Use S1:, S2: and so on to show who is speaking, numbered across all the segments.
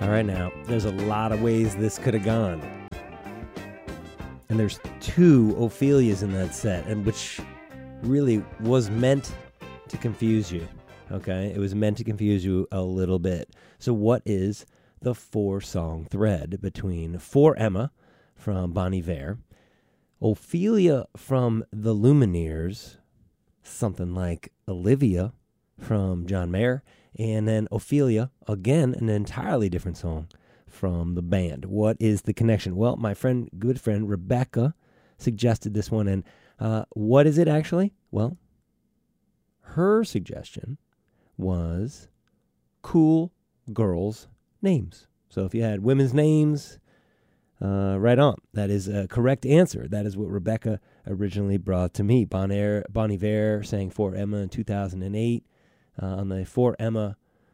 S1: All right, now, there's a lot of ways this could have gone. And there's 2 Ophelias in that set, and which really was meant to confuse you, okay? It was meant to confuse you a little bit. So what is the 4-song thread between For Emma from Bon Iver, Ophelia from the Lumineers, something like Olivia from John Mayer, and then Ophelia, again, an entirely different song from the band? What is the connection? Well, my good friend Rebecca suggested this one, and what is it actually? Well, her suggestion was cool girls' names. So if you had women's names, right on. That is a correct answer. That is what Rebecca originally brought to me. Bon Iver sang For Emma in 2008 on the For Emma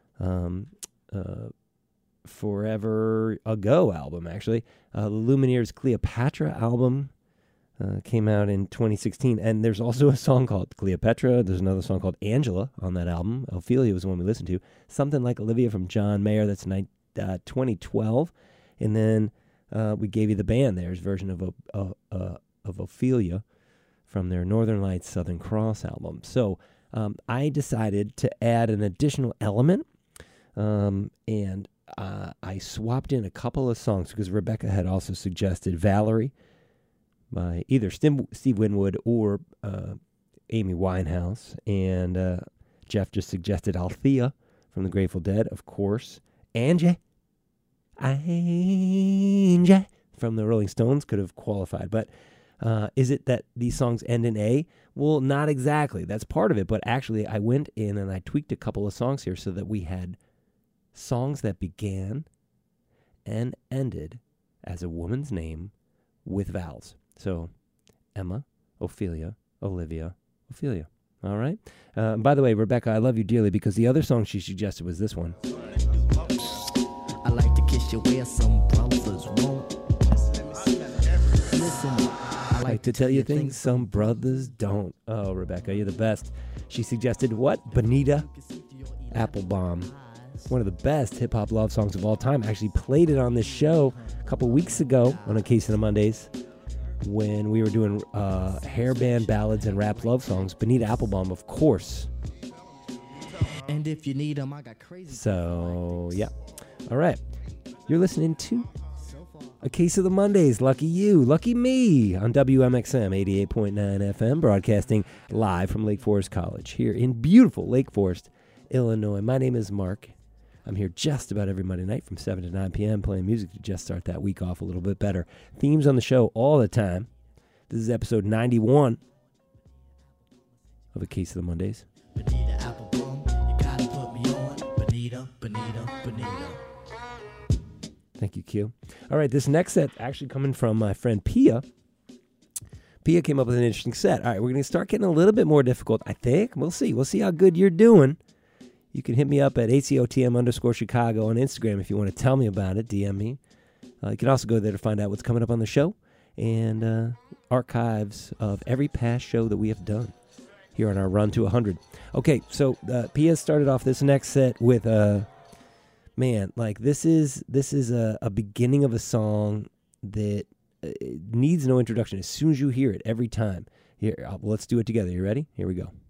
S1: Forever Ago album, actually. The Lumineers' Cleopatra album came out in 2016, and there's also a song called Cleopatra. There's another song called Angela on that album. Ophelia was the one we listened to. Something Like Olivia from John Mayer, that's 2012. And then we gave you the band there's version of Ophelia from their Northern Lights Southern Cross album. So I decided to add an additional element, and I swapped in a couple of songs because Rebecca had also suggested Valerie by either Steve Winwood or Amy Winehouse, and Jeff just suggested Althea from the Grateful Dead, of course. Angie from the Rolling Stones could have qualified, but is it that these songs end in A? Well, not exactly. That's part of it, but actually I went in and I tweaked a couple of songs here so that we had songs that began and ended as a woman's name with vowels. So, Emma, Ophelia, Olivia, Ophelia. All right? By the way, Rebecca, I love you dearly because the other song she suggested was this one.
S2: I like to kiss you where some brothers won't. Listen,
S1: I like to tell you things some brothers don't. Oh, Rebecca, you're the best. She suggested what? Bonita Applebaum. One of the best hip-hop love songs of all time. I actually played it on this show a couple weeks ago on A Case of the Mondays when we were doing hair band ballads and rap love songs. Bonita Applebaum, of course.
S2: and if you need them, I got crazy.
S1: So, yeah. All right. You're listening to A Case of the Mondays. Lucky you, lucky me, on WMXM 88.9 FM, broadcasting live from Lake Forest College here in beautiful Lake Forest, Illinois. My name is Mark. I'm here just about every Monday night from 7 to 9 p.m. playing music to just start that week off a little bit better. Themes on the show all the time. This is episode 91 of A Case of the Mondays.
S2: Bonita Applebaum, you gotta put me on. Bonita, Bonita, Bonita.
S1: Thank you, Q. All right, this next set actually coming from my friend Pia. Pia came up with an interesting set. All right, we're going to start getting a little bit more difficult, I think. We'll see. We'll see how good you're doing. You can hit me up at ACOTM_Chicago on Instagram if you want to tell me about it. DM me. You can also go there to find out what's coming up on the show and archives of every past show that we have done here on our run to 100. Okay, so Pia started off this next set with man, like this is a beginning of a song that needs no introduction. As soon as you hear it, every time. Here, let's do it together. You ready? Here we go.